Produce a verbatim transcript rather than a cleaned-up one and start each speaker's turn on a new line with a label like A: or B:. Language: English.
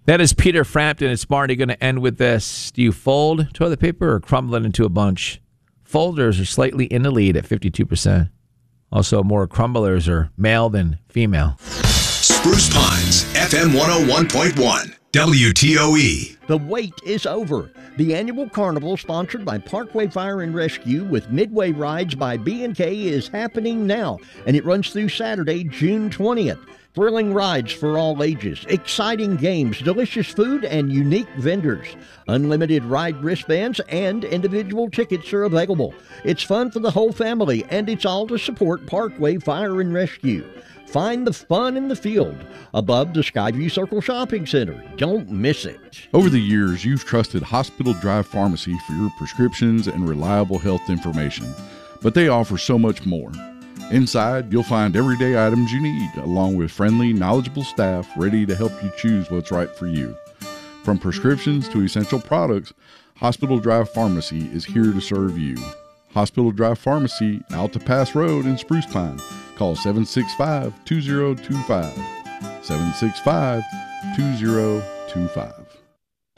A: That is Peter Frampton. It's Marty going to end with this. Do you fold toilet paper or crumble it into a bunch? Folders are slightly in the lead at fifty-two percent. Also, more crumblers are male than female.
B: Spruce Pines, F M one oh one point one, W T O E.
C: The wait is over. The annual carnival, sponsored by Parkway Fire and Rescue with Midway Rides by B and K, is happening now, and it runs through Saturday, June twentieth. Thrilling rides for all ages, exciting games, delicious food, and unique vendors. Unlimited ride wristbands and individual tickets are available. It's fun for the whole family, and it's all to support Parkway Fire and Rescue. Find the fun in the field above the Skyview Circle Shopping Center. Don't miss it.
D: Over the years, you've trusted Hospital Drive Pharmacy for your prescriptions and reliable health information, but they offer so much more. Inside, you'll find everyday items you need, along with friendly, knowledgeable staff ready to help you choose what's right for you. From prescriptions to essential products, Hospital Drive Pharmacy is here to serve you. Hospital Drive Pharmacy, Alta Pass Road in Spruce Pine. Call seven six five, two zero two five. seven six five, two zero two five.